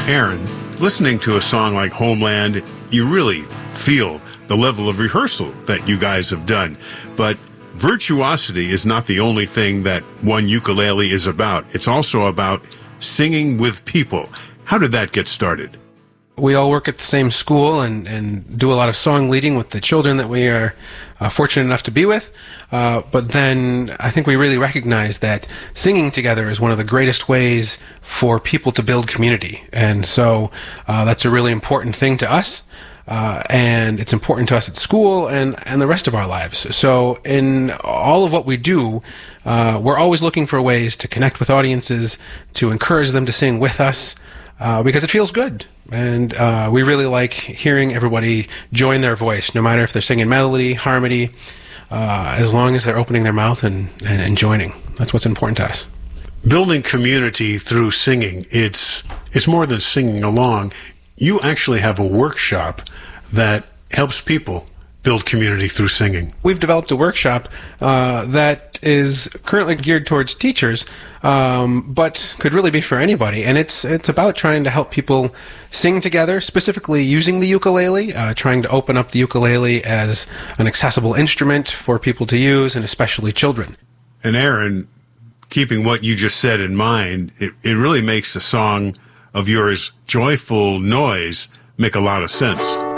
Aaron, listening to a song like Homeland, you really feel the level of rehearsal that you guys have done. But virtuosity is not the only thing that one ukulele is about. It's also about singing with people. How did that get started? We all work at the same school and do a lot of song leading with the children that we are fortunate enough to be with. But then I think we really recognize that singing together is one of the greatest ways for people to build community. And so that's a really important thing to us. And it's important to us at school and the rest of our lives. So in all of what we do, we're always looking for ways to connect with audiences, to encourage them to sing with us, because it feels good. And we really like hearing everybody join their voice, no matter if they're singing melody, harmony, as long as they're opening their mouth and joining. That's what's important to us. Building community through singing, it's more than singing along. You actually have a workshop that helps people build community through singing. We've developed a workshop that is currently geared towards teachers, but could really be for anybody. And it's about trying to help people sing together, specifically using the ukulele, trying to open up the ukulele as an accessible instrument for people to use, and especially children. And Aaron, keeping what you just said in mind, it really makes the song of yours, Joyful Noise, make a lot of sense.